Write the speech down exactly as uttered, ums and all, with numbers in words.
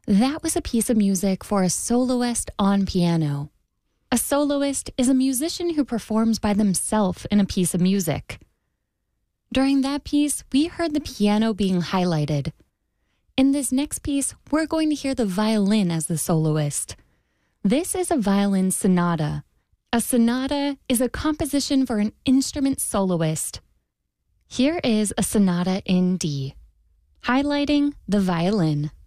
That was a piece of music for a soloist on piano. A soloist is a musician who performs by themselves in a piece of music. During that piece, we heard the piano being highlighted. In this next piece, we're going to hear the violin as the soloist. This is a violin sonata. A sonata is a composition for an instrument soloist. Here is a sonata in D, highlighting the violin.